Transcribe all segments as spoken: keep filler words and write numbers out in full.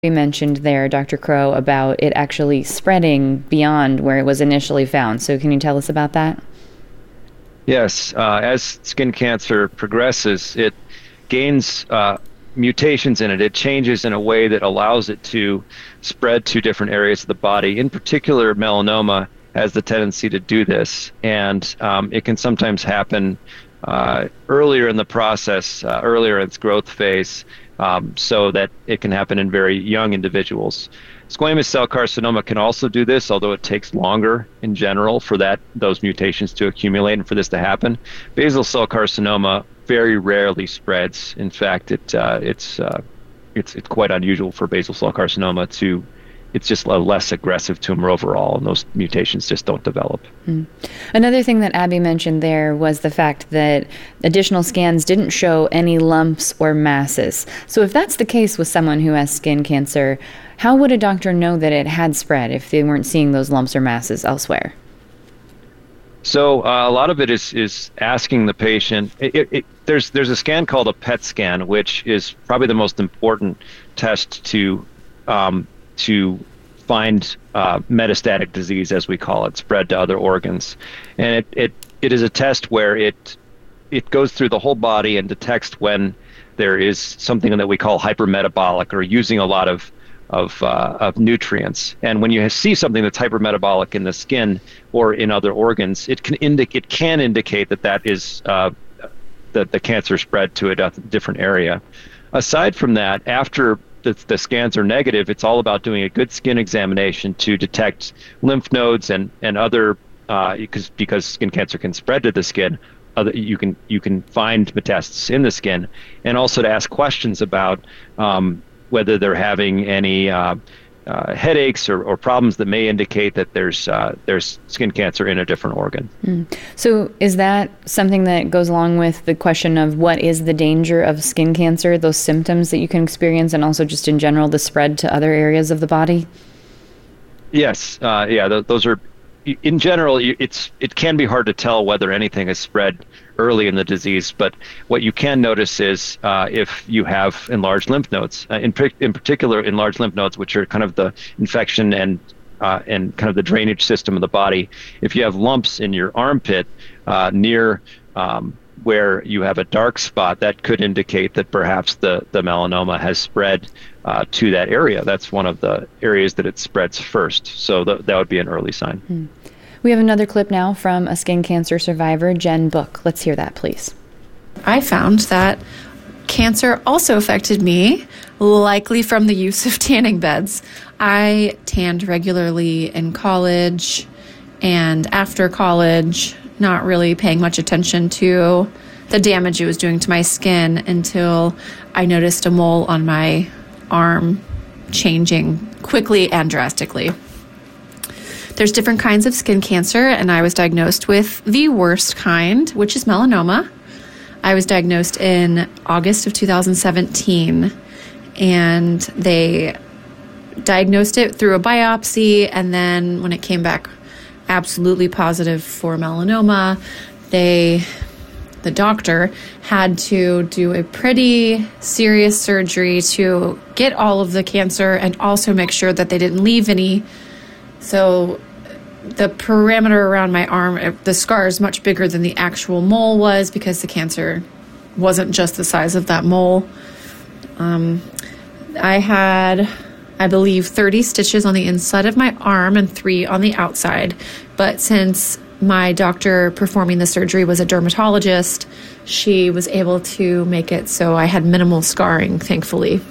We mentioned there, Doctor Crow, about it actually spreading beyond where it was initially found. So can you tell us about that? Yes, uh, as skin cancer progresses, it gains uh, mutations in it. It changes in a way that allows it to spread to different areas of the body. In particular, melanoma has the tendency to do this, and um, it can sometimes happen uh, earlier in the process, uh, earlier in its growth phase, um, so that it can happen in very young individuals. Squamous cell carcinoma can also do this, although it takes longer in general for that those mutations to accumulate and for this to happen. Basal cell carcinoma very rarely spreads. In fact, it uh, it's uh, it's it's quite unusual for basal cell carcinoma to. It's just a less aggressive tumor overall, and those mutations just don't develop. Mm. Another thing that Abby mentioned there was the fact that additional scans didn't show any lumps or masses. So if that's the case with someone who has skin cancer, how would a doctor know that it had spread if they weren't seeing those lumps or masses elsewhere? So uh, a lot of it is is asking the patient. It, it, it, there's there's a scan called a P E T scan, which is probably the most important test to um, to find uh, metastatic disease, as we call it, spread to other organs. And it, it, it is a test where it it goes through the whole body and detects when there is something that we call hypermetabolic, or using a lot of of, uh, of nutrients. And when you see something that's hypermetabolic in the skin or in other organs, it can indicate it can indicate that that is uh, that the cancer spread to a different area. Aside from that, after The, the scans are negative, it's all about doing a good skin examination to detect lymph nodes and and other uh, because because skin cancer can spread to the skin. Other, you can you can find metastasis in the skin, and also to ask questions about um, whether they're having any uh, uh, headaches or, or problems that may indicate that there's uh, there's skin cancer in a different organ. Mm. So is that something that goes along with the question of what is the danger of skin cancer, those symptoms that you can experience, and also just in general the spread to other areas of the body? Yes, uh, yeah, th- those are, in general, it's it can be hard to tell whether anything is spread early in the disease, but what you can notice is uh, if you have enlarged lymph nodes, uh, in, in particular enlarged lymph nodes, which are kind of the infection and uh, and kind of the drainage system of the body. If you have lumps in your armpit uh, near um, where you have a dark spot, that could indicate that perhaps the, the melanoma has spread uh, to that area. That's one of the areas that it spreads first. So th- that would be an early sign. Hmm. We have another clip now from a skin cancer survivor, Jen Book. Let's hear that, please. I found that cancer also affected me, likely from the use of tanning beds. I tanned regularly in college and after college, not really paying much attention to the damage it was doing to my skin until I noticed a mole on my arm changing quickly and drastically. There's different kinds of skin cancer, and I was diagnosed with the worst kind, which is melanoma. I was diagnosed in August of two thousand seventeen, and they diagnosed it through a biopsy, and then when it came back absolutely positive for melanoma, they, the doctor, had to do a pretty serious surgery to get all of the cancer and also make sure that they didn't leave any. So the perimeter around my arm, the scar is much bigger than the actual mole was because the cancer wasn't just the size of that mole. Um, I had, I believe, thirty stitches on the inside of my arm and three on the outside. But since my doctor performing the surgery was a dermatologist, she was able to make it so I had minimal scarring, thankfully.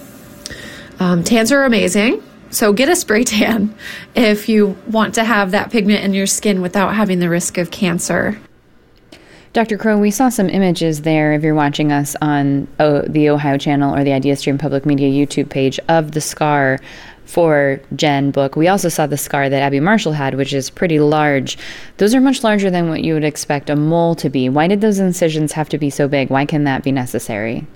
Um, tans are amazing. So get a spray tan if you want to have that pigment in your skin without having the risk of cancer. Doctor Crow, we saw some images there, if you're watching us on oh, the Ohio Channel or the IdeaStream Public Media YouTube page, of the scar for Jen Book. We also saw the scar that Abby Marshall had, which is pretty large. Those are much larger than what you would expect a mole to be. Why did those incisions have to be so big? Why can that be necessary?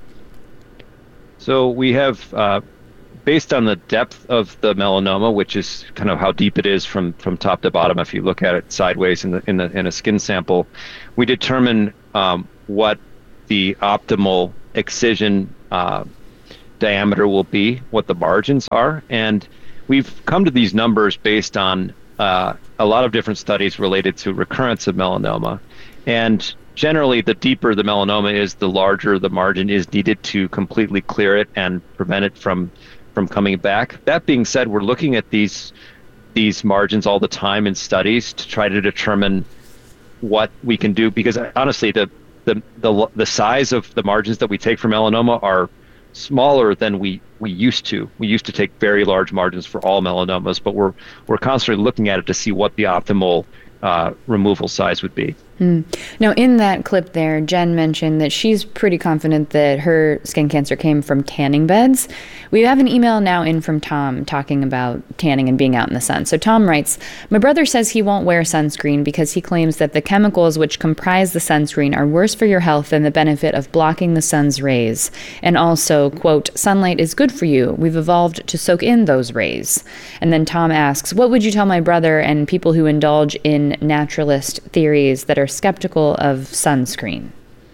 So we have... Uh, Based on the depth of the melanoma, which is kind of how deep it is from, from top to bottom, if you look at it sideways in the in the in a skin sample, we determine um, what the optimal excision uh, diameter will be, what the margins are. And we've come to these numbers based on uh, a lot of different studies related to recurrence of melanoma. And generally, the deeper the melanoma is, the larger the margin is needed to completely clear it and prevent it from, from coming back. That being said, we're looking at these these margins all the time in studies to try to determine what we can do, because honestly, the the the, the size of the margins that we take for melanoma are smaller than we, we used to. We used to take very large margins for all melanomas, but we're we're constantly looking at it to see what the optimal uh, removal size would be. Mm. Now, in that clip there, Jen mentioned that she's pretty confident that her skin cancer came from tanning beds. We have an email now in from Tom talking about tanning and being out in the sun. So Tom writes, my brother says he won't wear sunscreen because he claims that the chemicals which comprise the sunscreen are worse for your health than the benefit of blocking the sun's rays. And also, quote, sunlight is good for you. We've evolved to soak in those rays. And then Tom asks, what would you tell my brother and people who indulge in naturalist theories that are skeptical of sunscreen?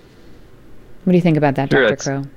What do you think about that, Sure, Doctor that's, Crow?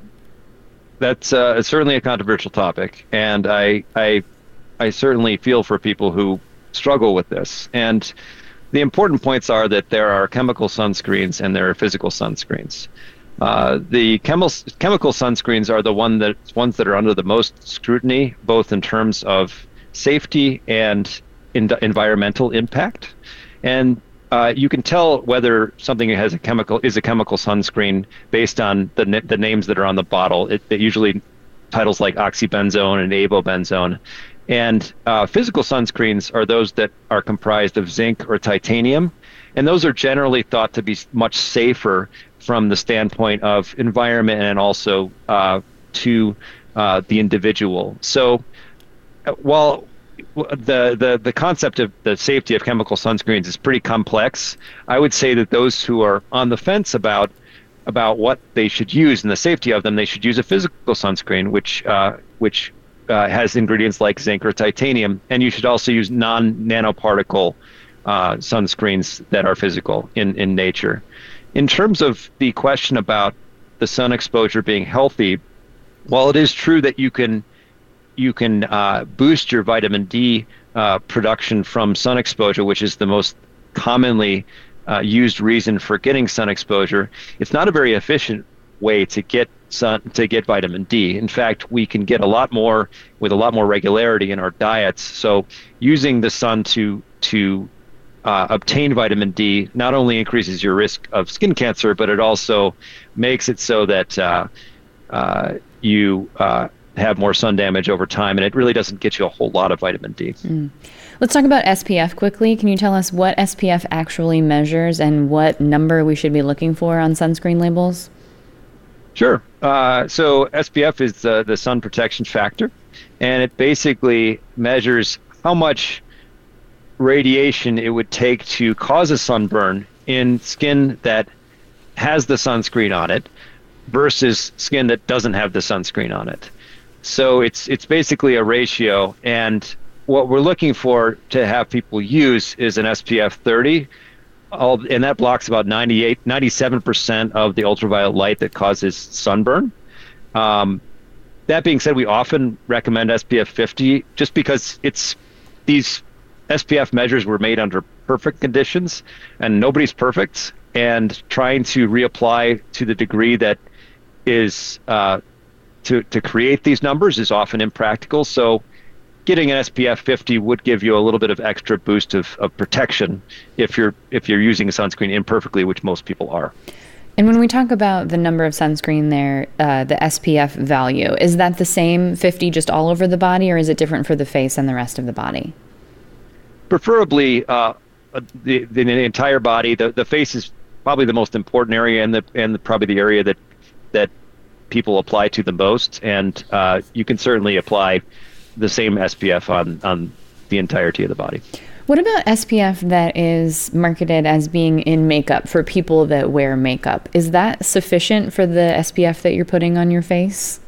That's uh, certainly a controversial topic, and I, I, I certainly feel for people who struggle with this. And the important points are that there are chemical sunscreens and there are physical sunscreens. Uh, the chemi- chemical sunscreens are the one that ones that are under the most scrutiny, both in terms of safety and in- environmental impact. And Uh, you can tell whether something has a chemical is a chemical sunscreen based on the the names that are on the bottle. It, it usually titles like oxybenzone and avobenzone. And uh, physical sunscreens are those that are comprised of zinc or titanium, and those are generally thought to be much safer from the standpoint of environment and also uh, to uh, the individual. So uh, while The, the the concept of the safety of chemical sunscreens is pretty complex, I would say that those who are on the fence about about what they should use and the safety of them, they should use a physical sunscreen, which uh, which uh, has ingredients like zinc or titanium, and you should also use non-nanoparticle uh, sunscreens that are physical in, in nature. In terms of the question about the sun exposure being healthy, while it is true that you can you can uh, boost your vitamin D uh, production from sun exposure, which is the most commonly uh, used reason for getting sun exposure, it's not a very efficient way to get sun to get vitamin D. In fact, we can get a lot more with a lot more regularity in our diets. So using the sun to to uh, obtain vitamin D not only increases your risk of skin cancer, but it also makes it so that uh, uh, you uh, have more sun damage over time, and it really doesn't get you a whole lot of vitamin D. Mm. Let's talk about S P F quickly. Can you tell us what S P F actually measures and what number we should be looking for on sunscreen labels? Sure. Uh, so S P F is uh, the sun protection factor, and it basically measures how much radiation it would take to cause a sunburn in skin that has the sunscreen on it versus skin that doesn't have the sunscreen on it. So it's it's basically a ratio, and what we're looking for to have people use is an S P F thirty, all, and that blocks about ninety-eight, ninety-seven percent of the ultraviolet light that causes sunburn. Um, that being said, we often recommend S P F fifty just because it's these S P F measures were made under perfect conditions, and nobody's perfect, and trying to reapply to the degree that is uh, to, to create these numbers is often impractical. So getting an S P F fifty would give you a little bit of extra boost of, of protection if you're if you're using a sunscreen imperfectly, which most people are. And when we talk about the number of sunscreen there, uh, the S P F value, is that the same fifty just all over the body, or is it different for the face and the rest of the body? Preferably uh, the, the the entire body. The the face is probably the most important area, and the and the, probably the area that that people apply to the most. And uh, you can certainly apply the same S P F on on the entirety of the body. What about S P F that is marketed as being in makeup for people that wear makeup? Is that sufficient for the S P F that you're putting on your face?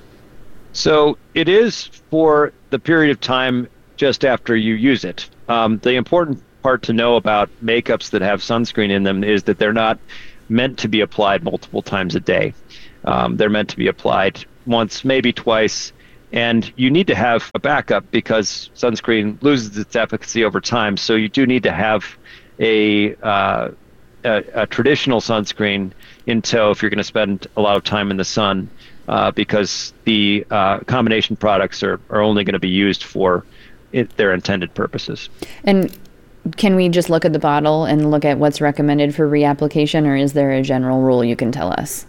So it is for the period of time just after you use it. Um, the important part to know about makeups that have sunscreen in them is that they're not meant to be applied multiple times a day. Um, they're meant to be applied once, maybe twice. And you need to have a backup because sunscreen loses its efficacy over time. So you do need to have a, uh, a, a traditional sunscreen in tow if you're going to spend a lot of time in the sun, uh, because the uh, combination products are, are only going to be used for it, their intended purposes. And can we just look at the bottle and look at what's recommended for reapplication, or is there a general rule you can tell us?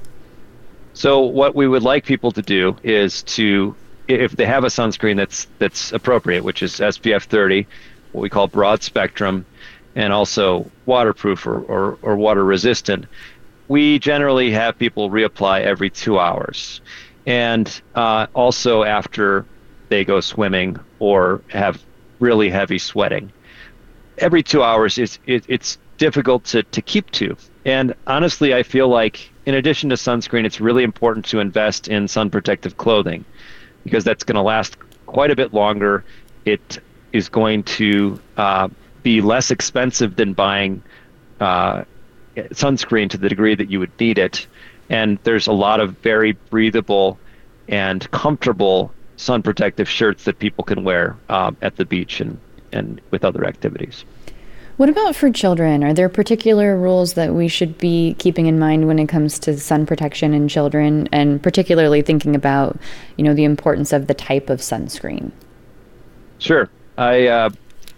So what we would like people to do is to, if they have a sunscreen that's that's appropriate, which is S P F thirty, what we call broad spectrum, and also waterproof or, or, or water resistant, we generally have people reapply every two hours. And uh, also after they go swimming or have really heavy sweating. Every two hours, is it, it's difficult to, to keep to. And honestly, I feel like in addition to sunscreen, it's really important to invest in sun protective clothing, because that's going to last quite a bit longer. It is going to uh, be less expensive than buying uh, sunscreen to the degree that you would need it. And there's a lot of very breathable and comfortable sun protective shirts that people can wear um, at the beach and, and with other activities. What about for children? Are there particular rules that we should be keeping in mind when it comes to sun protection in children, and particularly thinking about, you know, the importance of the type of sunscreen? Sure. I uh,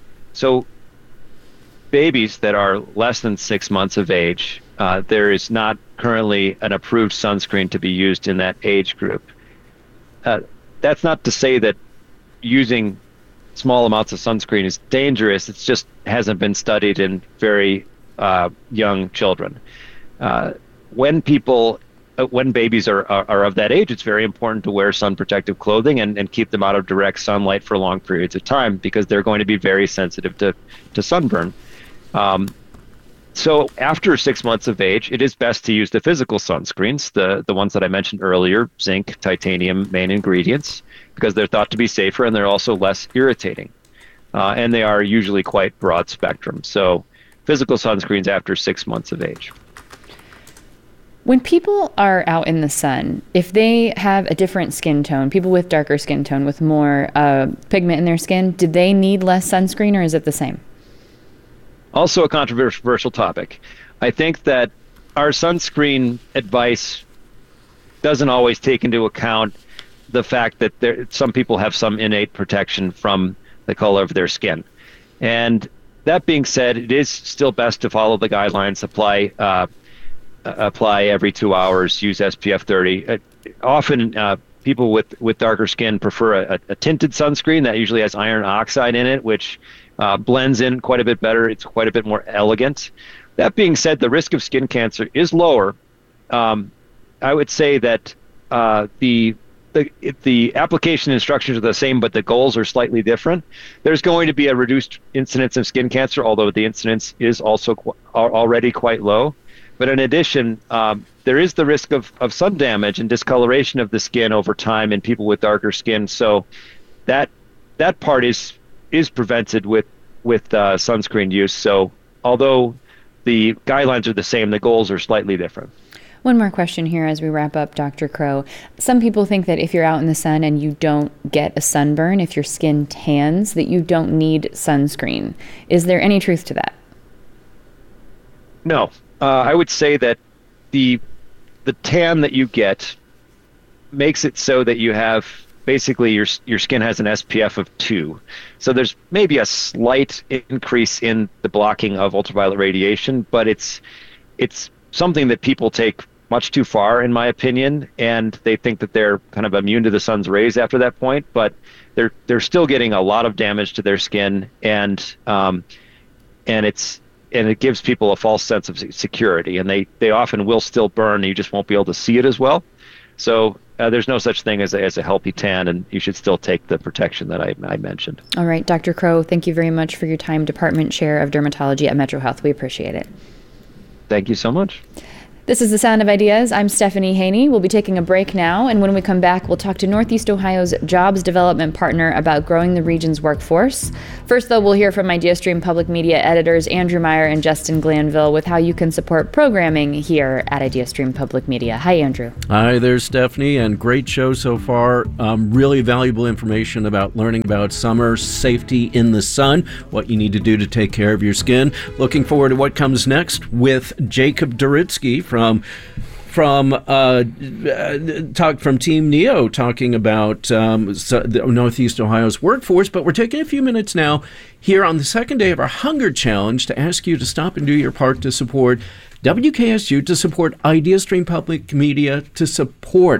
so babies that are less than six months of age, uh, there is not currently an approved sunscreen to be used in that age group. Uh, that's not to say that using small amounts of sunscreen is dangerous. It just hasn't been studied in very uh, young children. Uh, when people, uh, when babies are, are are of that age, it's very important to wear sun protective clothing and, and keep them out of direct sunlight for long periods of time, because they're going to be very sensitive to, to sunburn. Um, so after six months of age, it is best to use the physical sunscreens, the, the ones that I mentioned earlier, zinc, titanium, main ingredients, because they're thought to be safer and they're also less irritating. Uh, and they are usually quite broad spectrum. So physical sunscreens after six months of age. When people are out in the sun, if they have a different skin tone, people with darker skin tone with more uh, pigment in their skin, do they need less sunscreen, or is it the same? Also a controversial topic. I think that our sunscreen advice doesn't always take into account the fact that there, some people have some innate protection from the color of their skin. And that being said, it is still best to follow the guidelines, apply uh, apply every two hours, use S P F thirty. Uh, often uh, people with, with darker skin prefer a, a tinted sunscreen that usually has iron oxide in it, which uh, blends in quite a bit better. It's quite a bit more elegant. That being said, the risk of skin cancer is lower. Um, I would say that uh, the The, the application instructions are the same, but the goals are slightly different. There's going to be a reduced incidence of skin cancer, although the incidence is also qu- already quite low. But in addition, um, there is the risk of, of sun damage and discoloration of the skin over time in people with darker skin. So that that part is is prevented with with uh, sunscreen use. So although the guidelines are the same, the goals are slightly different. One more question here as we wrap up, Doctor Crow. Some people think that if you're out in the sun and you don't get a sunburn, if your skin tans, that you don't need sunscreen. Is there any truth to that? No. Uh, I would say that the the tan that you get makes it so that you have basically your your skin has an S P F of two. So there's maybe a slight increase in the blocking of ultraviolet radiation, but it's it's something that people take much too far, in my opinion, and they think that they're kind of immune to the sun's rays after that point, but they're they're still getting a lot of damage to their skin, and um, and it's and it gives people a false sense of security, and they, they often will still burn, you just won't be able to see it as well. So uh, there's no such thing as a, as a healthy tan, and you should still take the protection that I, I mentioned. All right, Doctor Crow, thank you very much for your time, Department Chair of Dermatology at Metro Health. We appreciate it. Thank you so much. This is The Sound of Ideas. I'm Stephanie Haney. We'll be taking a break now, and when we come back, we'll talk to Northeast Ohio's Jobs Development Partner about growing the region's workforce. First, though, we'll hear from IdeaStream Public Media editors Andrew Meyer and Justin Glanville with how you can support programming here at IdeaStream Public Media. Hi, Andrew. Hi there, Stephanie, and great show so far. Um, really valuable information about learning about summer safety in the sun, what you need to do to take care of your skin. Looking forward to what comes next with Jacob Doritsky from From from uh, uh, talk from Team Neo talking about um, so the Northeast Ohio's workforce. But we're taking a few minutes now here on the second day of our Hunger Challenge to ask you to stop and do your part to support W K S U, to support IdeaStream Public Media, to support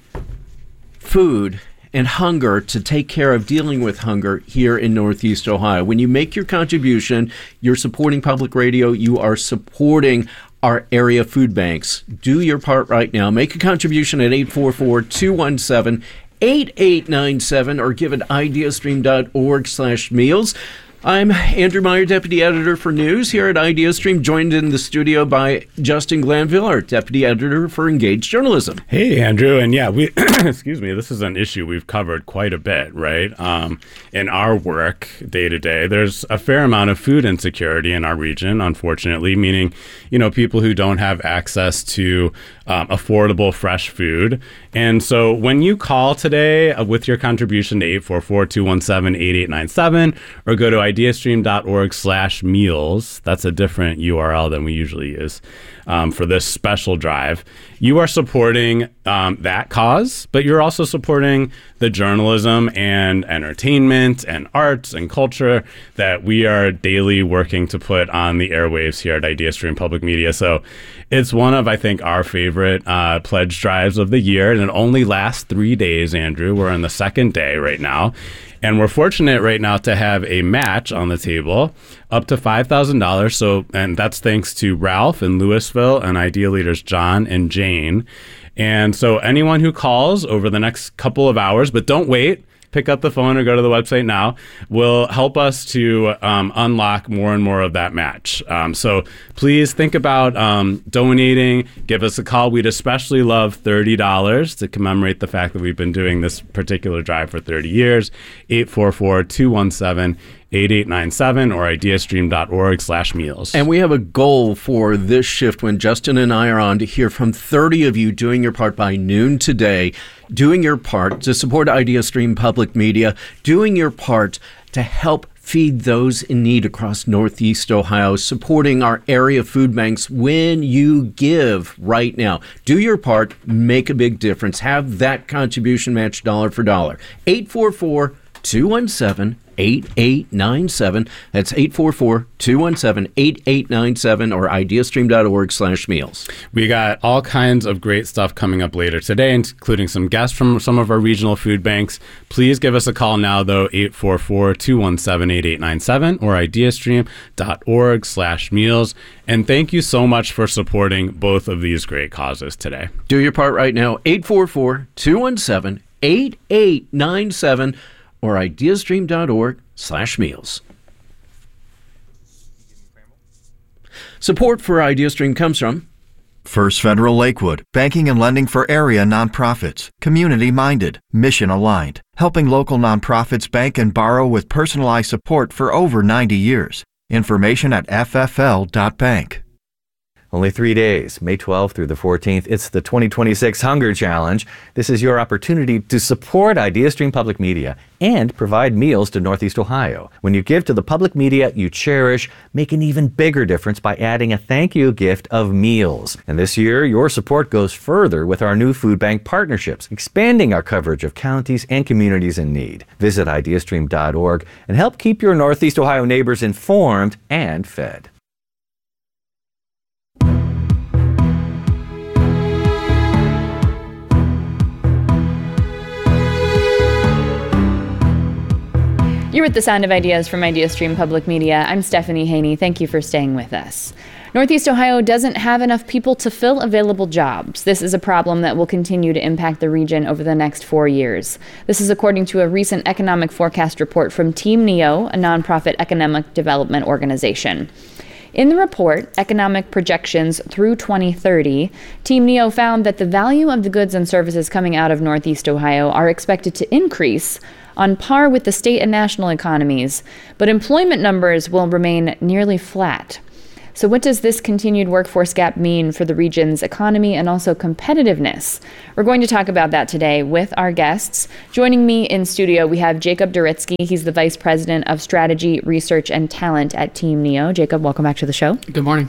food and hunger, to take care of dealing with hunger here in Northeast Ohio. When you make your contribution, you're supporting public radio, you are supporting our area food banks. Do your part right now. Make a contribution at eight four four, two one seven, eight eight nine seven or give at ideastream.org slash meals. I'm Andrew Meyer, Deputy Editor for News here at IdeaStream, joined in the studio by Justin Glanville, our Deputy Editor for Engaged Journalism. Hey, Andrew. And yeah, we excuse me, this is an issue we've covered quite a bit, right? Um, in our work day to day, there's a fair amount of food insecurity in our region, unfortunately, meaning, you know, people who don't have access to um, affordable fresh food. And so when you call today uh, with your contribution to eight four four, two one seven, eight eight nine seven or go to ideastream.org slash meals, that's a different U R L than we usually use um, for this special drive, you are supporting um, that cause, but you're also supporting the journalism and entertainment and arts and culture that we are daily working to put on the airwaves here at IdeaStream Public Media. So it's one of, I think, our favorite uh, pledge drives of the year, and it only lasts three days, Andrew. We're on the second day right now. And we're fortunate right now to have a match on the table up to five thousand dollars. So, and that's thanks to Ralph in Louisville and Idea leaders John and Jane. And so anyone who calls over the next couple of hours, but don't wait, pick up the phone or go to the website now, will help us to um, unlock more and more of that match. Um, so please think about um, donating. Give us a call. We'd especially love thirty dollars to commemorate the fact that we've been doing this particular drive for thirty years. eight four four, two one seven, eight eight nine seven or ideastream.org slash meals. And we have a goal for this shift when Justin and I are on to hear from thirty of you doing your part by noon today, doing your part to support IdeaStream Public Media, doing your part to help feed those in need across Northeast Ohio, supporting our area food banks. When you give right now, do your part, make a big difference. Have that contribution match dollar for dollar. eight four four, two one seven, eight eight nine seven. That's eight four four, two one seven, eight eight nine seven or ideastream.org slash meals. We got all kinds of great stuff coming up later today, including some guests from some of our regional food banks. Please give us a call now, though, eight four four, two one seven, eight eight nine seven or ideastream.org slash meals. And thank you so much for supporting both of these great causes today. Do your part right now, eight four four, two one seven, eight eight nine seven or ideastream.org slash meals. Support for IdeaStream comes from First Federal Lakewood, banking and lending for area nonprofits, community-minded, mission-aligned, helping local nonprofits bank and borrow with personalized support for over ninety years. Information at f f l dot bank. Only three days, May twelfth through the fourteenth. It's the twenty twenty-six Hunger Challenge. This is your opportunity to support IdeaStream Public Media and provide meals to Northeast Ohio. When you give to the public media you cherish, make an even bigger difference by adding a thank you gift of meals. And this year, your support goes further with our new food bank partnerships, expanding our coverage of counties and communities in need. Visit ideastream dot org and help keep your Northeast Ohio neighbors informed and fed. You're with The Sound of Ideas from IdeaStream Public Media. I'm Stephanie Haney. Thank you for staying with us. Northeast Ohio doesn't have enough people to fill available jobs. This is a problem that will continue to impact the region over the next four years. This is according to a recent economic forecast report from Team Neo, a nonprofit economic development organization. In the report, Economic Projections Through twenty thirty, Team NEO found that the value of the goods and services coming out of Northeast Ohio are expected to increase on par with the state and national economies, but employment numbers will remain nearly flat. So what does this continued workforce gap mean for the region's economy and also competitiveness? We're going to talk about that today with our guests. Joining me in studio, we have Jacob Duritsky. He's the Vice President of Strategy, Research, and Talent at Team NEO. Jacob, welcome back to the show. Good morning.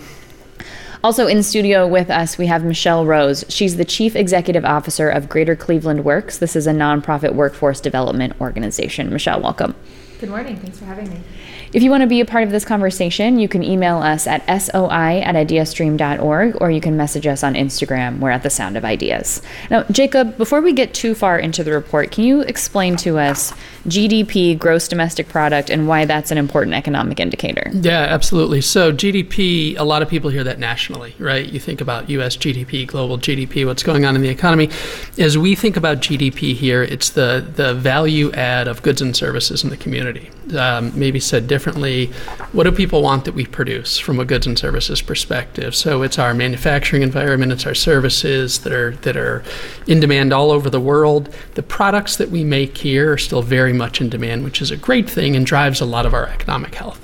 Also in studio with us, we have Michelle Rose. She's the Chief Executive Officer of Greater Cleveland Works. This is a nonprofit workforce development organization. Michelle, welcome. Good morning. Thanks for having me. If you want to be a part of this conversation, you can email us at soi at ideastream dot org, or you can message us on Instagram. We're at The Sound of Ideas. Now, Jacob, before we get too far into the report, can you explain to us G D P, gross domestic product, and why that's an important economic indicator? Yeah, absolutely. So G D P, a lot of people hear that nationally, right? You think about U S G D P, global G D P, what's going on in the economy. As we think about G D P here, it's the, the value add of goods and services in the community. Um, maybe said differently, what do people want that we produce from a goods and services perspective? So it's our manufacturing environment, it's our services that are that are in demand all over the world. The products that we make here are still very much in demand, which is a great thing and drives a lot of our economic health.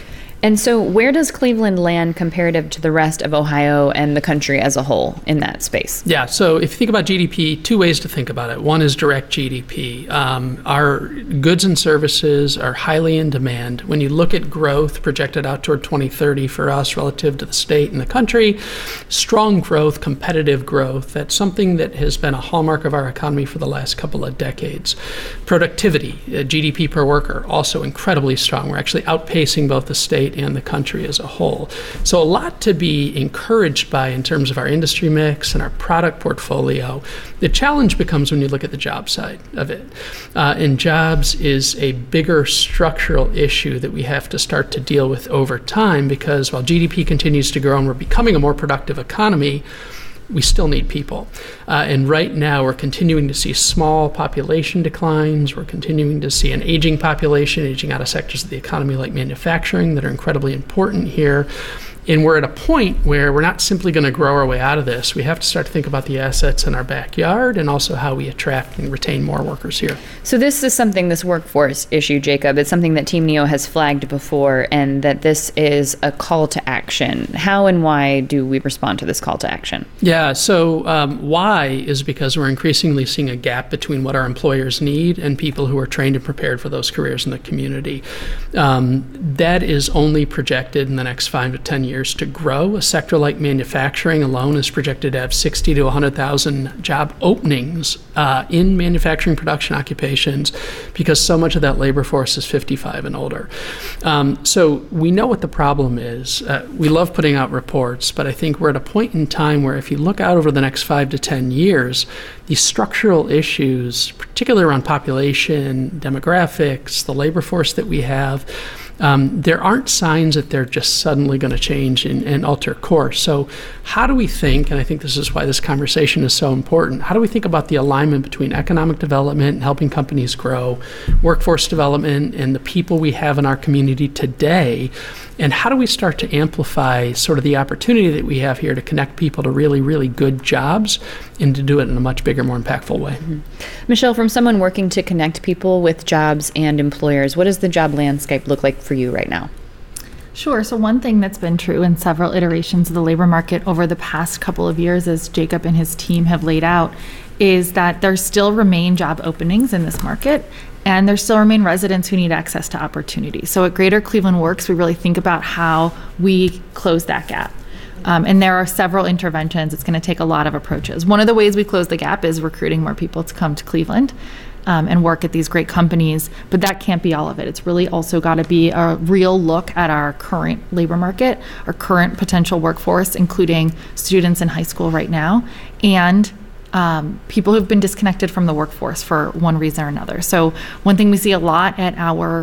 And so where does Cleveland land comparative to the rest of Ohio and the country as a whole in that space? Yeah, so if you think about G D P, two ways to think about it. One is direct G D P. Um, our goods and services are highly in demand. When you look at growth projected out toward twenty thirty for us relative to the state and the country, strong growth, competitive growth, that's something that has been a hallmark of our economy for the last couple of decades. Productivity, uh, G D P per worker, also incredibly strong. We're actually outpacing both the state and the country as a whole. So a lot to be encouraged by in terms of our industry mix and our product portfolio. The challenge becomes when you look at the job side of it. Uh, and jobs is a bigger structural issue that we have to start to deal with over time, because while G D P continues to grow and we're becoming a more productive economy, we still need people. Uh, and right now we're continuing to see small population declines. We're continuing to see an aging population, aging out of sectors of the economy like manufacturing that are incredibly important here. And we're at a point where we're not simply going to grow our way out of this. We have to start to think about the assets in our backyard and also how we attract and retain more workers here. So this is something, this workforce issue, Jacob, it's something that Team NEO has flagged before, and that this is a call to action. How and why do we respond to this call to action? Yeah, so um, why is because we're increasingly seeing a gap between what our employers need and people who are trained and prepared for those careers in the community. Um, that is only projected in the next five to ten years to grow. A sector like manufacturing alone is projected to have sixty to one hundred thousand job openings uh, in manufacturing production occupations, because so much of that labor force is fifty-five and older. Um, so we know what the problem is. Uh, we love putting out reports, but I think we're at a point in time where if you look out over the next five to ten years, these structural issues, particularly around population, demographics, the labor force that we have, Um, there aren't signs that they're just suddenly going to change and, and alter course. So how do we think, and I think this is why this conversation is so important, how do we think about the alignment between economic development and helping companies grow, workforce development and the people we have in our community today, and how do we start to amplify sort of the opportunity that we have here to connect people to really, really good jobs and to do it in a much bigger, more impactful way. Mm-hmm. Michelle, from someone working to connect people with jobs and employers, what does the job landscape look like for you right now? Sure. So one thing that's been true in several iterations of the labor market over the past couple of years, as Jacob and his team have laid out, is that there still remain job openings in this market, and there still remain residents who need access to opportunity. So at Greater Cleveland Works, we really think about how we close that gap. Um, and there are several interventions. It's going to take a lot of approaches. One of the ways we close the gap is recruiting more people to come to Cleveland um, and work at these great companies, but that can't be all of it. It's really also got to be a real look at our current labor market, our current potential workforce, including students in high school right now, and um, people who've been disconnected from the workforce for one reason or another. So one thing we see a lot at our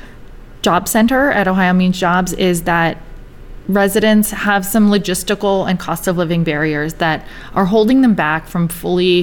job center at Ohio Means Jobs is that residents have some logistical and cost of living barriers that are holding them back from fully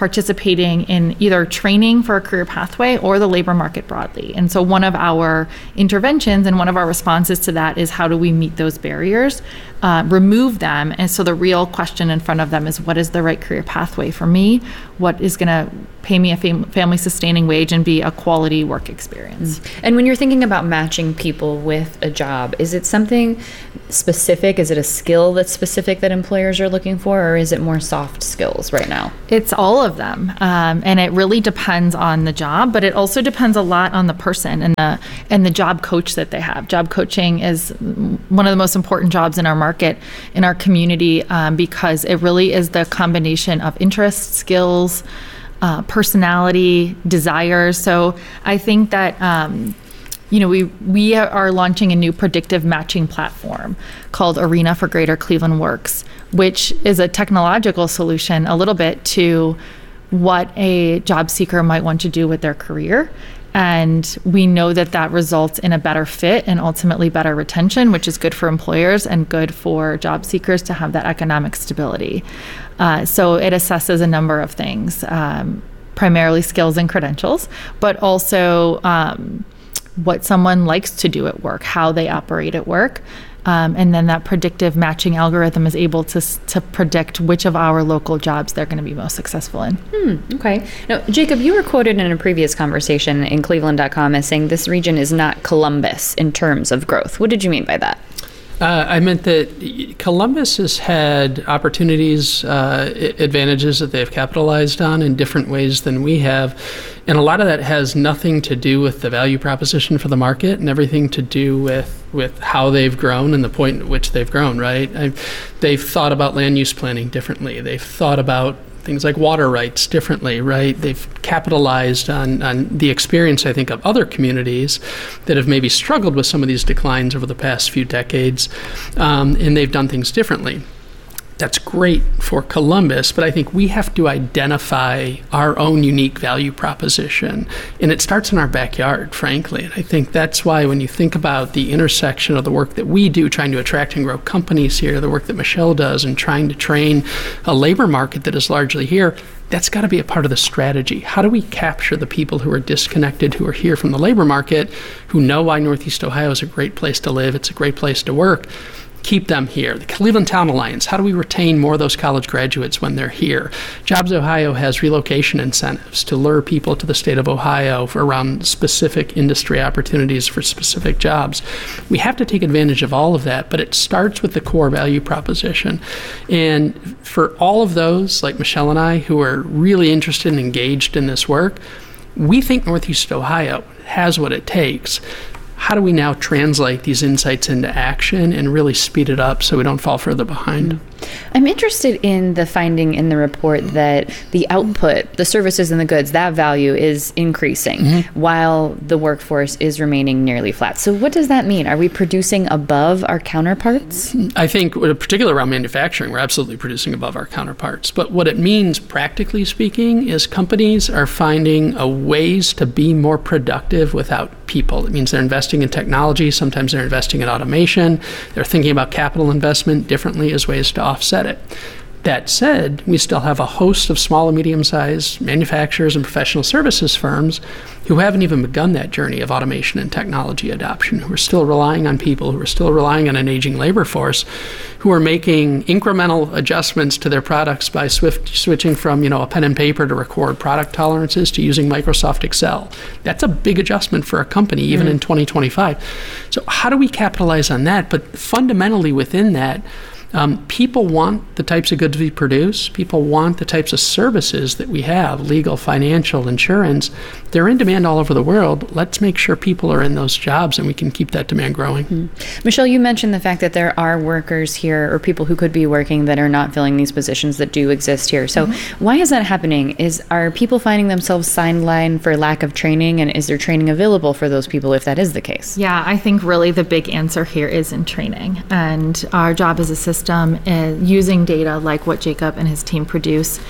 participating in either training for a career pathway or the labor market broadly. And so one of our interventions and one of our responses to that is how do we meet those barriers, uh, remove them. And so the real question in front of them is, what is the right career pathway for me? What is going to pay me a fam- family sustaining wage and be a quality work experience? Mm. And when you're thinking about matching people with a job, is it something specific? Is it a skill that's specific that employers are looking for, or is it more soft skills right now? It's all of them. Um, and it really depends on the job, but it also depends a lot on the person and the, and the job coach that they have. Job coaching is one of the most important jobs in our market, in our community, um, because it really is the combination of interests, skills, uh, personality, desires. So I think that, um, you know, we we are launching a new predictive matching platform called Arena for Greater Cleveland Works, which is a technological solution a little bit to what a job seeker might want to do with their career. And we know that that results in a better fit and ultimately better retention, which is good for employers and good for job seekers to have that economic stability. Uh, so it assesses a number of things, um, primarily skills and credentials, but also um, what someone likes to do at work, how they operate at work. Um, and then that predictive matching algorithm is able to to predict which of our local jobs they're going to be most successful in. Hmm, okay. Now, Jacob, you were quoted in a previous conversation in Cleveland dot com as saying this region is not Columbus in terms of growth. What did you mean by that? Uh, I meant that Columbus has had opportunities, uh, advantages that they've capitalized on in different ways than we have. And a lot of that has nothing to do with the value proposition for the market and everything to do with, with how they've grown and the point at which they've grown, right? I, they've thought about land use planning differently. They've thought about things like water rights differently, right? They've capitalized on, on the experience, I think, of other communities that have maybe struggled with some of these declines over the past few decades, um, and they've done things differently. That's great for Columbus, but I think we have to identify our own unique value proposition, and it starts in our backyard, frankly. And I think that's why when you think about the intersection of the work that we do, trying to attract and grow companies here, the work that Michelle does, and trying to train a labor market that is largely here, that's got to be a part of the strategy. How do we capture the people who are disconnected, who are here from the labor market, who know why Northeast Ohio is a great place to live, it's a great place to work, keep them here? The Cleveland Town Alliance, how do we retain more of those college graduates when they're here? Jobs Ohio has relocation incentives to lure people to the state of Ohio for around specific industry opportunities for specific jobs. We have to take advantage of all of that, but it starts with the core value proposition. And for all of those, like Michelle and I, who are really interested and engaged in this work, we think Northeast Ohio has what it takes. How do we now translate these insights into action and really speed it up so we don't fall further behind? I'm interested in the finding in the report that the output, the services and the goods, that value is increasing mm-hmm. while the workforce is remaining nearly flat. So what does that mean? Are we producing above our counterparts? I think, particularly around manufacturing, we're absolutely producing above our counterparts. But what it means, practically speaking, is companies are finding a ways to be more productive without people. It means they're investing in technology. Sometimes they're investing in automation. They're thinking about capital investment differently as ways to offset it. That said, we still have a host of small and medium-sized manufacturers and professional services firms who haven't even begun that journey of automation and technology adoption, who are still relying on people, who are still relying on an aging labor force, who are making incremental adjustments to their products by swift switching from, you know, a pen and paper to record product tolerances to using Microsoft Excel. That's a big adjustment for a company, even mm. in twenty twenty-five. So how do we capitalize on that? But fundamentally within that, Um, people want the types of goods we produce. People want the types of services that we have, legal, financial, insurance. They're in demand all over the world. Let's make sure people are in those jobs and we can keep that demand growing. Mm-hmm. Michelle, you mentioned the fact that there are workers here or people who could be working that are not filling these positions that do exist here. So mm-hmm. why is that happening? Is Are people finding themselves sidelined for lack of training, and is there training available for those people if that is the case? Yeah, I think really the big answer here is in training. And our job as a system, uh, using data like what Jacob and his team produce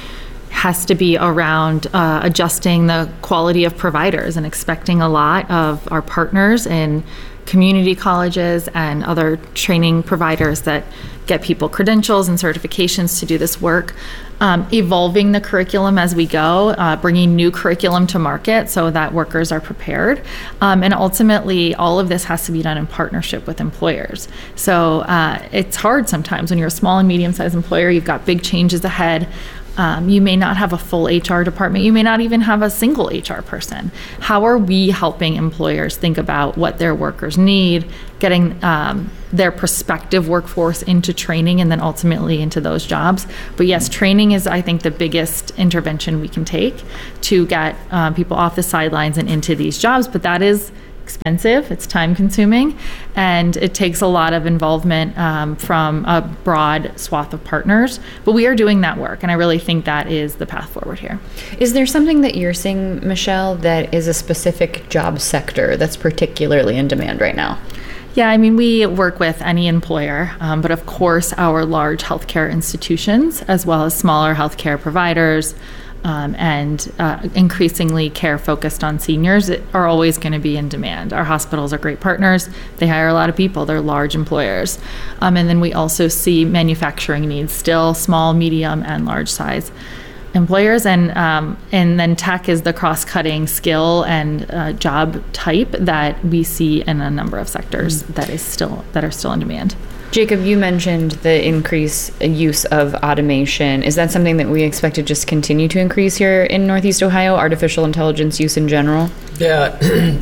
has to be around uh, adjusting the quality of providers and expecting a lot of our partners in community colleges and other training providers that get people credentials and certifications to do this work. Um, evolving the curriculum as we go, uh, bringing new curriculum to market so that workers are prepared. Um, and ultimately, all of this has to be done in partnership with employers. So uh, it's hard sometimes when you're a small and medium-sized employer, you've got big changes ahead. Um, you may not have a full H R department. You may not even have a single H R person. How are we helping employers think about what their workers need, getting um, their prospective workforce into training and then ultimately into those jobs? But yes, training is, I think, the biggest intervention we can take to get uh, people off the sidelines and into these jobs. But that is expensive, it's time consuming, and it takes a lot of involvement um, from a broad swath of partners. But we are doing that work, and I really think that is the path forward here. Is there something that you're seeing, Michelle, that is a specific job sector that's particularly in demand right now? Yeah, I mean, we work with any employer, um, but of course our large healthcare institutions, as well as smaller healthcare providers, Um, and uh, increasingly care focused on seniors are always going to be in demand. Our hospitals are great partners. They hire a lot of people. They're large employers. Um, and then we also see manufacturing needs, still small, medium, and large size employers. And um, and then tech is the cross-cutting skill and uh, job type that we see in a number of sectors mm-hmm. that is still that are still in demand. Jacob, you mentioned the increased use of automation. Is that something that we expect to just continue to increase here in Northeast Ohio, artificial intelligence use in general? Yeah,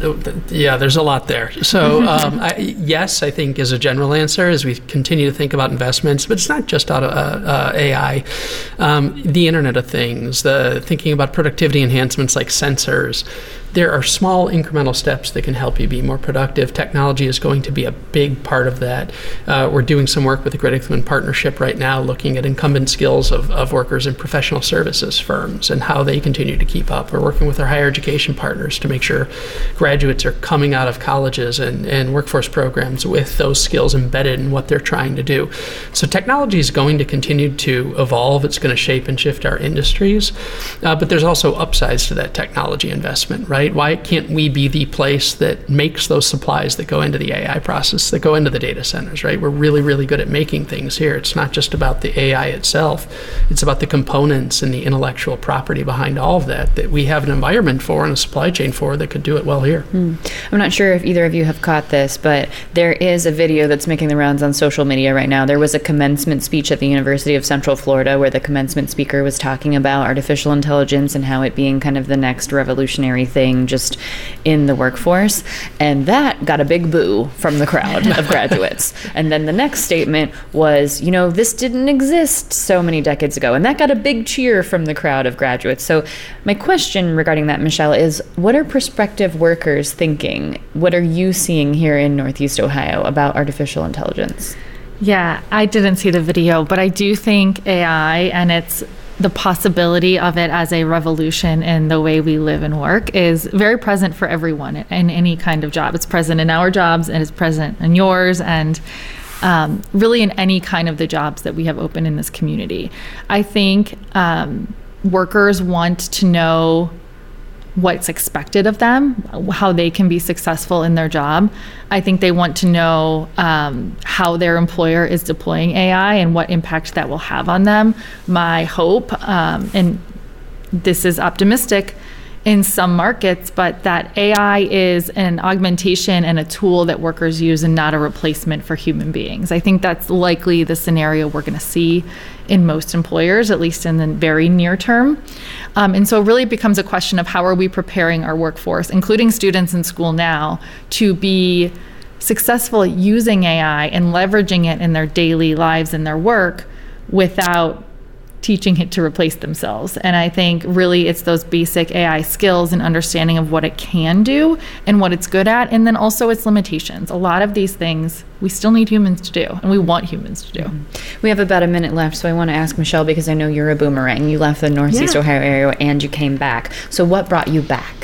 yeah. There's a lot there. So um, I, yes, I think is a general answer as we continue to think about investments. But it's not just out of uh, uh, A I. Um, the Internet of Things, the thinking about productivity enhancements like sensors. There are small incremental steps that can help you be more productive. Technology is going to be a big part of that. Uh, we're doing some work with the Great Ekman Partnership right now, looking at incumbent skills of, of workers in professional services firms and how they continue to keep up. We're working with our higher education partners to make sure graduates are coming out of colleges and, and workforce programs with those skills embedded in what they're trying to do. So technology is going to continue to evolve. It's going to shape and shift our industries. Uh, but there's also upsides to that technology investment, right? Right? Why can't we be the place that makes those supplies that go into the A I process, that go into the data centers, right? We're really, really good at making things here. It's not just about the A I itself. It's about the components and the intellectual property behind all of that, that we have an environment for and a supply chain for that could do it well here. Hmm. I'm not sure if either of you have caught this, but there is a video that's making the rounds on social media right now. There was a commencement speech at the University of Central Florida where the commencement speaker was talking about artificial intelligence and how it being kind of the next revolutionary thing just in the workforce, and that got a big boo from the crowd of graduates. And then the next statement was, you know, this didn't exist so many decades ago, and that got a big cheer from the crowd of graduates. So my question regarding that, Michelle, is what are prospective workers thinking? What are you seeing here in Northeast Ohio about artificial intelligence? Yeah, I didn't see the video, but I do think A I and its the possibility of it as a revolution in the way we live and work is very present for everyone in any kind of job. It's present in our jobs and it's present in yours and um, really in any kind of the jobs that we have open in this community. I think um, workers want to know what's expected of them, how they can be successful in their job. I think they want to know um, how their employer is deploying A I and what impact that will have on them. My hope, um, and this is optimistic in some markets, but that A I is an augmentation and a tool that workers use and not a replacement for human beings. I think that's likely the scenario we're going to see in most employers, at least in the very near term. Um, and so it really becomes a question of how are we preparing our workforce, including students in school now, to be successful at using A I and leveraging it in their daily lives and their work without teaching it to replace themselves. And I think really it's those basic A I skills and understanding of what it can do and what it's good at, and then also its limitations. A lot of these things we still need humans to do, and we want humans to do. Mm-hmm. We have about a minute left, so I want to ask Michelle, because I know you're a boomerang. You left the Northeast yeah. Ohio area and you came back. So what brought you back?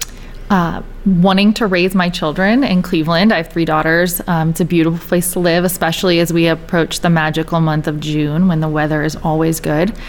Uh, wanting to raise my children in Cleveland. I have three daughters. Um, it's a beautiful place to live, especially as we approach the magical month of June when the weather is always good.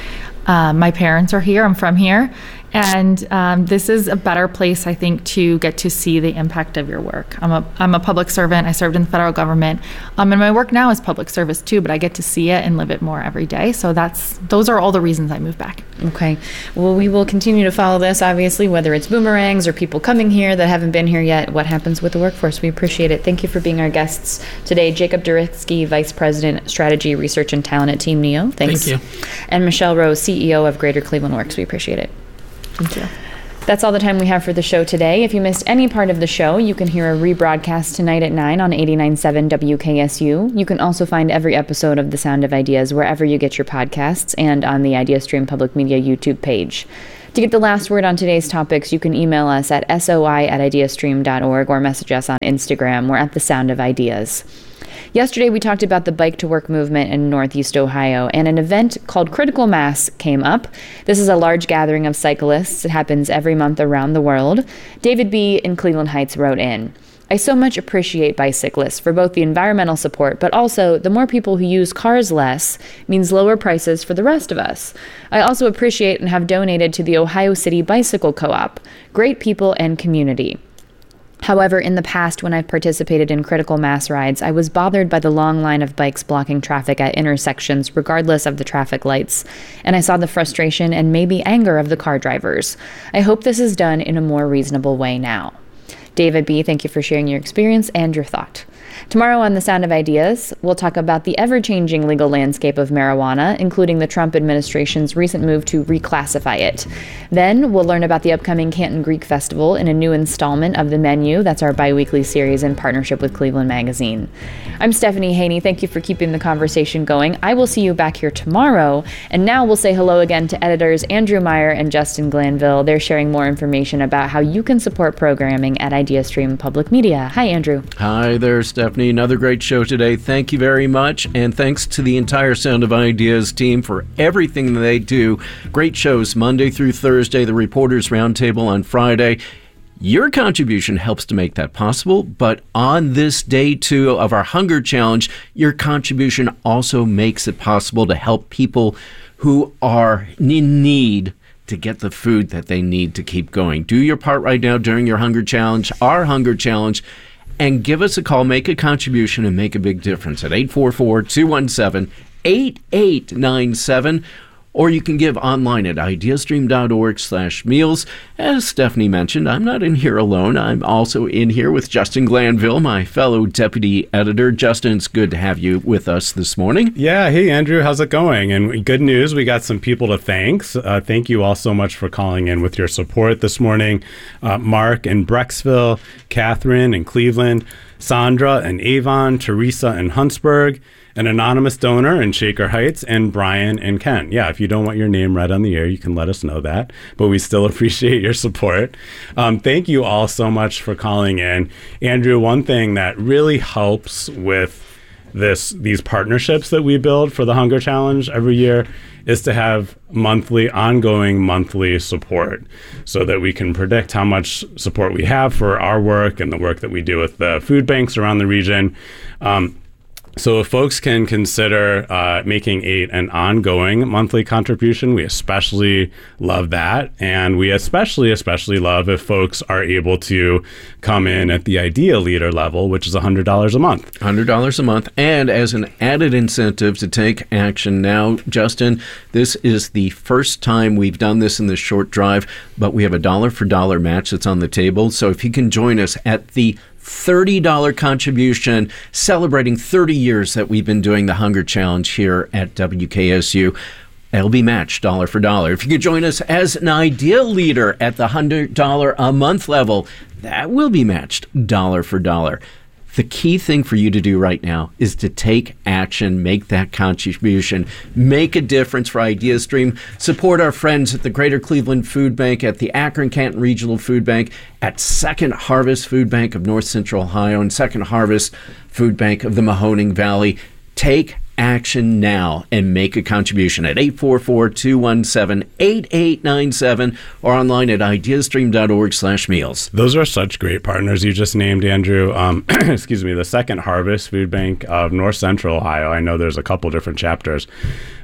Uh, my parents are here. I'm from here. And um, this is a better place, I think, to get to see the impact of your work. I'm a I'm a public servant. I served in the federal government. Um, and my work now is public service too, but I get to see it and live it more every day. So that's those are all the reasons I moved back. Okay. Well, we will continue to follow this, obviously, whether it's boomerangs or people coming here that haven't been here yet. What happens with the workforce? We appreciate it. Thank you for being our guests today. Jacob Duritzky, Vice President, Strategy, Research, and Talent at Team Neo. Thanks. Thank you. And Michelle Rose, C E O of Greater Cleveland Works. We appreciate it. Thank you. That's all the time we have for the show today. If you missed any part of the show, you can hear a rebroadcast tonight at nine on eighty-nine point seven W K S U. You can also find every episode of The Sound of Ideas wherever you get your podcasts and on the IdeaStream Public Media YouTube page. To get the last word on today's topics, you can email us at soi at ideastream dot org or message us on Instagram. We're at The Sound of Ideas. Yesterday, we talked about the Bike to Work movement in Northeast Ohio, and an event called Critical Mass came up. This is a large gathering of cyclists. It happens every month around the world. David B. in Cleveland Heights wrote in, I so much appreciate bicyclists for both the environmental support, but also the more people who use cars less means lower prices for the rest of us. I also appreciate and have donated to the Ohio City Bicycle Co-op. Great people and community. However, in the past, when I've participated in critical mass rides, I was bothered by the long line of bikes blocking traffic at intersections, regardless of the traffic lights, and I saw the frustration and maybe anger of the car drivers. I hope this is done in a more reasonable way now. David B., thank you for sharing your experience and your thought. Tomorrow on The Sound of Ideas, we'll talk about the ever-changing legal landscape of marijuana, including the Trump administration's recent move to reclassify it. Then we'll learn about the upcoming Canton Greek Festival in a new installment of The Menu. That's our bi-weekly series in partnership with Cleveland Magazine. I'm Stephanie Haney. Thank you for keeping the conversation going. I will see you back here tomorrow. And now we'll say hello again to editors Andrew Meyer and Justin Glanville. They're sharing more information about how you can support programming at IdeaStream Public Media. Hi, Andrew. Hi there, Stephanie. Another great show today. Thank you very much. And thanks to the entire Sound of Ideas team for everything that they do. Great shows Monday through Thursday, the Reporters Roundtable on Friday. Your contribution helps to make that possible, but on this day two of our Hunger Challenge, your contribution also makes it possible to help people who are in need to get the food that they need to keep going. Do your part right now during your Hunger Challenge, our Hunger Challenge, and give us a call, make a contribution, and make a big difference at eight four four, two one seven, eight eight nine seven. Or you can give online at ideastream dot org slash meals. As Stephanie mentioned, I'm not in here alone. I'm also in here with Justin Glanville, my fellow deputy editor. Justin, it's good to have you with us this morning. Yeah. Hey, Andrew, how's it going? And good news, we got some people to thank. Uh, thank you all so much for calling in with your support this morning. Uh, Mark in Brecksville, Catherine in Cleveland, Sandra in Avon, Teresa in Huntsburg, an anonymous donor in Shaker Heights, and Brian in Kent. Yeah, if you don't want your name read on the air, you can let us know that, but we still appreciate your support. Um, thank you all so much for calling in. Andrew, one thing that really helps with this these partnerships that we build for the Hunger Challenge every year is to have monthly, ongoing monthly support so that we can predict how much support we have for our work and the work that we do with the food banks around the region. Um, So if folks can consider uh, making a, an ongoing monthly contribution, we especially love that. And we especially, especially love if folks are able to come in at the Idea Leader level, which is one hundred dollars a month. one hundred dollars a month. And as an added incentive to take action now, Justin, this is the first time we've done this in this short drive, but we have a dollar for dollar match that's on the table. So if you can join us at the thirty dollars contribution, celebrating thirty years that we've been doing the Hunger Challenge here at W K S U. It'll be matched dollar for dollar. If you could join us as an Idea Leader at the one hundred dollars a month level, that will be matched dollar for dollar. The key thing for you to do right now is to take action, make that contribution, make a difference for IdeaStream, support our friends at the Greater Cleveland Food Bank, at the Akron Canton Regional Food Bank, at Second Harvest Food Bank of North Central Ohio, and Second Harvest Food Bank of the Mahoning Valley. Take action now and make a contribution at eight four four, two one seven, eight eight nine seven or online at ideastream dot org slash meals. Those are such great partners you just named, Andrew. Um, excuse me, the Second Harvest Food Bank of North Central Ohio. I know there's a couple different chapters,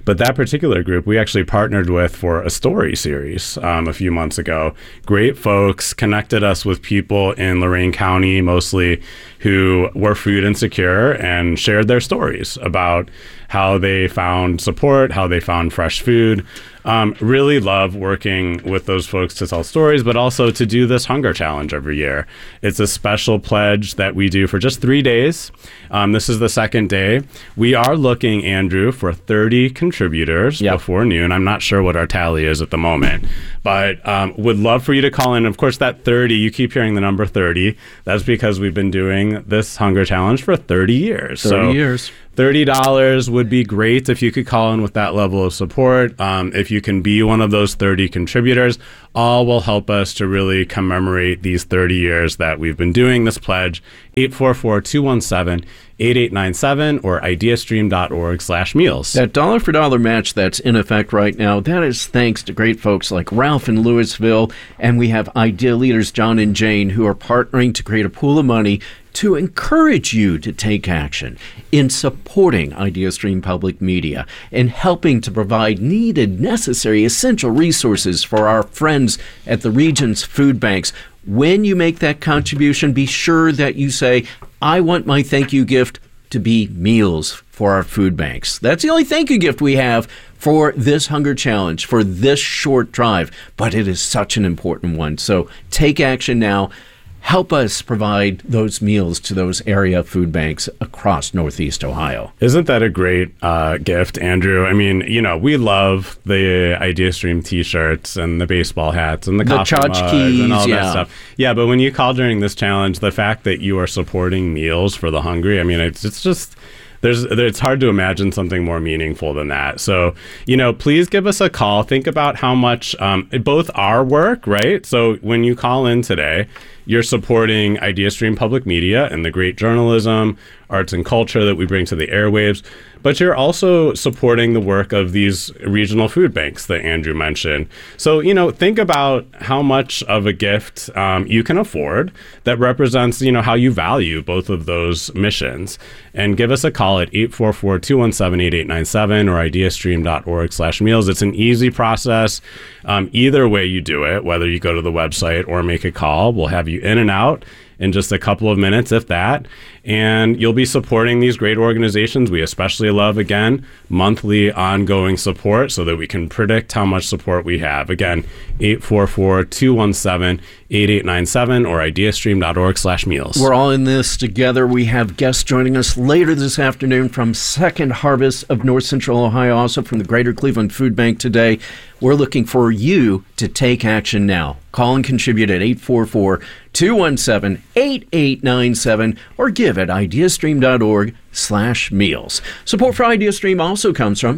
But that particular group, we actually partnered with for a story series um, a few months ago. Great folks connected us with people in Lorain County, mostly, who were food insecure and shared their stories about how they found support, how they found fresh food. Um, really love working with those folks to tell stories, but also to do this hunger challenge every year. It's a special pledge that we do for just three days. Um, this is the second day. We are looking, Andrew, for thirty contributors yep. before noon. I'm not sure what our tally is at the moment, but um, would love for you to call in. Of course, that thirty, you keep hearing the number thirty. That's because we've been doing this hunger challenge for thirty years. thirty so years. thirty dollars would be great if you could call in with that level of support. Um, if you can be one of those thirty contributors, all will help us to really commemorate these thirty years that we've been doing this pledge. eight four four, two one seven, eight eight nine seven or ideastream.org slash meals. That dollar for dollar match that's in effect right now, that is thanks to great folks like Ralph in Louisville, and we have Idea leaders John and Jane who are partnering to create a pool of money to encourage you to take action in supporting IdeaStream Public Media and helping to provide needed, necessary, essential resources for our friends at the region's food banks. When you make that contribution, be sure that you say, I want my thank you gift to be meals for our food banks. That's the only thank you gift we have for this hunger challenge, for this short drive, but it is such an important one. So take action now. Help us provide those meals to those area food banks across Northeast Ohio. Isn't that a great uh, gift, Andrew? I mean, you know, we love the IdeaStream t-shirts and the baseball hats and the, the coffee mugs and all yeah. that stuff. Yeah, but when you call during this challenge, the fact that you are supporting meals for the hungry, I mean, it's, it's just... There's, it's hard to imagine something more meaningful than that. So, you know, please give us a call. Think about how much um, both our work, right? So when you call in today, you're supporting IdeaStream Public Media and the great journalism, arts and culture that we bring to the airwaves, but you're also supporting the work of these regional food banks that Andrew mentioned. So, you know, think about how much of a gift um, you can afford that represents, you know, how you value both of those missions. And give us a call at eight four four, two one seven, eight eight nine seven or ideastream.org slash meals. It's an easy process. Um, either way you do it, whether you go to the website or make a call, we'll have you in and out in just a couple of minutes, if that. And you'll be supporting these great organizations. We especially love, again, monthly ongoing support so that we can predict how much support we have. Again, eight four four, two one seven, eight eight nine seven or ideastream.org slash meals. We're all in this together. We have guests joining us later this afternoon from Second Harvest of North Central Ohio, also from the Greater Cleveland Food Bank today. We're looking for you to take action now. Call and contribute at eight four four, two one seven, eight eight nine seven or give at ideastream.org slash meals. Support for IdeaStream also comes from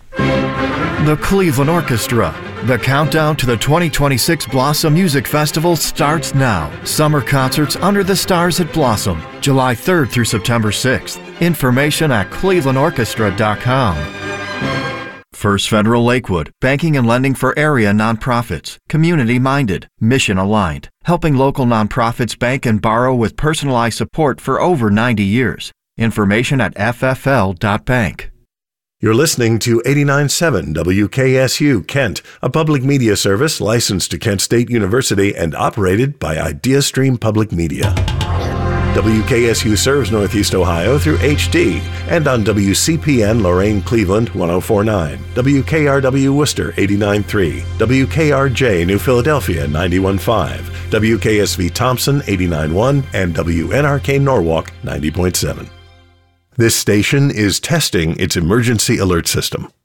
the Cleveland Orchestra. The countdown to the twenty twenty-six Blossom Music Festival starts now. Summer concerts under the stars at Blossom, July third through September sixth. Information at cleveland orchestra dot com. First Federal Lakewood, banking and lending for area nonprofits, community-minded, mission-aligned, helping local nonprofits bank and borrow with personalized support for over ninety years. Information at f f l dot bank. You're listening to eighty-nine point seven W K S U Kent, a public media service licensed to Kent State University and operated by IdeaStream Public Media. W K S U serves Northeast Ohio through H D and on W C P N Lorain Cleveland one oh four point nine, W K R W Worcester eighty-nine point three, W K R J New Philadelphia ninety-one point five, W K S V Thompson eighty-nine point one, and W N R K Norwalk ninety point seven. This station is testing its emergency alert system.